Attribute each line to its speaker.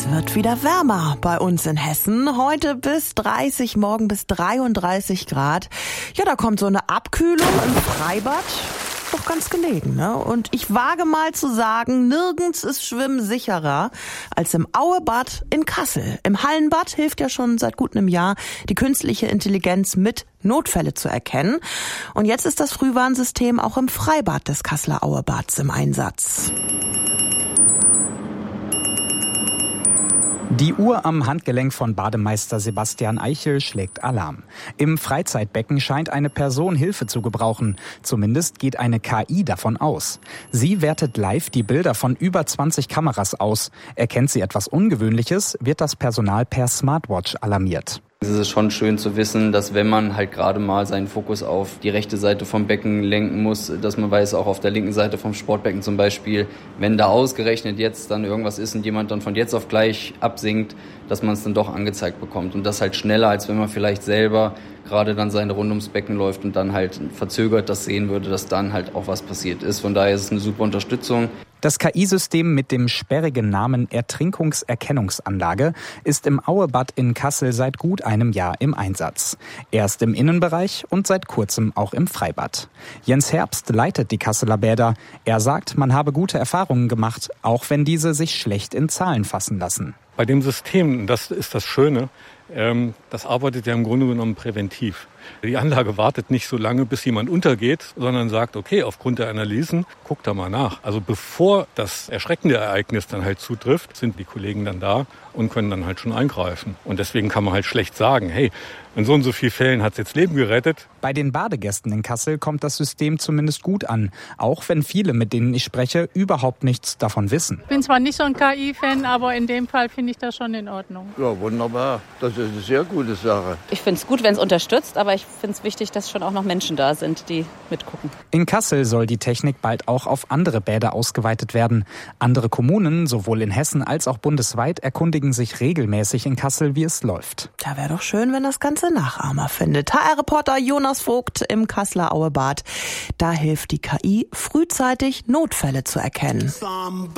Speaker 1: wird wieder wärmer bei uns in Hessen. Heute bis 30, morgen bis 33 Grad. Ja, da kommt so eine Abkühlung im Freibad. Doch ganz gelegen, ne? Und ich wage mal zu sagen, nirgends ist Schwimmen sicherer als im Auebad in Kassel. Im Hallenbad hilft ja schon seit gut einem Jahr die künstliche Intelligenz mit, Notfälle zu erkennen. Und jetzt ist das Frühwarnsystem auch im Freibad des Kasseler Auebads im Einsatz.
Speaker 2: Die Uhr am Handgelenk von Bademeister Sebastian Eichel schlägt Alarm. Im Freizeitbecken scheint eine Person Hilfe zu gebrauchen. Zumindest geht eine KI davon aus. Sie wertet live die Bilder von über 20 Kameras aus. Erkennt sie etwas Ungewöhnliches, wird das Personal per Smartwatch alarmiert.
Speaker 3: Es ist schon schön zu wissen, dass wenn man halt gerade mal seinen Fokus auf die rechte Seite vom Becken lenken muss, dass man weiß, auch auf der linken Seite vom Sportbecken zum Beispiel, wenn da ausgerechnet jetzt dann irgendwas ist und jemand dann von jetzt auf gleich absinkt, dass man es dann doch angezeigt bekommt. Und das halt schneller, als wenn man vielleicht selber gerade dann seine Runde ums Becken läuft und dann halt verzögert das sehen würde, dass dann halt auch was passiert ist. Von daher ist es eine super Unterstützung.
Speaker 2: Das KI-System mit dem sperrigen Namen Ertrinkungserkennungsanlage ist im Auebad in Kassel seit gut einem Jahr im Einsatz. Erst im Innenbereich und seit kurzem auch im Freibad. Jens Herbst leitet die Kasseler Bäder. Er sagt, man habe gute Erfahrungen gemacht, auch wenn diese sich schlecht in Zahlen fassen lassen.
Speaker 4: Bei dem System, das ist das Schöne, das arbeitet ja im Grunde genommen präventiv. Die Anlage wartet nicht so lange, bis jemand untergeht, sondern sagt, okay, aufgrund der Analysen, guck da mal nach. Also bevor das erschreckende Ereignis dann halt zutrifft, sind die Kollegen dann da und können dann halt schon eingreifen. Und deswegen kann man halt schlecht sagen, hey, in so und so vielen Fällen hat es jetzt Leben gerettet.
Speaker 2: Bei den Badegästen in Kassel kommt das System zumindest gut an, auch wenn viele, mit denen ich spreche, überhaupt nichts davon wissen.
Speaker 5: Ich bin zwar nicht so ein KI-Fan, aber in dem Fall finde ich das schon in Ordnung.
Speaker 6: Ja, wunderbar. Das ist eine sehr gute Sache.
Speaker 7: Ich finde es gut, wenn es unterstützt, aber ich finde es wichtig, dass schon auch noch Menschen da sind, die mitgucken.
Speaker 2: In Kassel soll die Technik bald auch auf andere Bäder ausgeweitet werden. Andere Kommunen, sowohl in Hessen als auch bundesweit, erkundigen sich regelmäßig in Kassel, wie es läuft.
Speaker 1: Da wäre doch schön, wenn das Ganze Nachahmer findet. HR-Reporter Jonas Vogt im Kasseler Auebad. Da hilft die KI, frühzeitig Notfälle zu erkennen.